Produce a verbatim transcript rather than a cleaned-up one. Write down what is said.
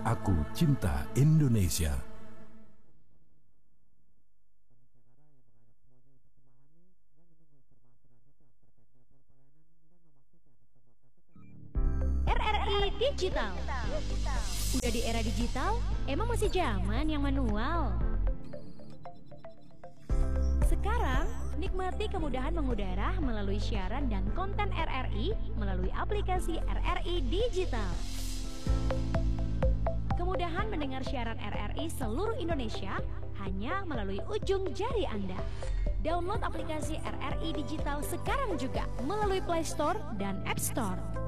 Aku cinta Indonesia. R R I Digital. Udah di era digital, emang masih zaman yang manual? Sekarang, nikmati kemudahan mengudara melalui siaran dan konten R R I melalui aplikasi R R I Digital. Kemudahan mendengar siaran R R I seluruh Indonesia hanya melalui ujung jari Anda. Download aplikasi R R I Digital sekarang juga melalui Play Store dan App Store.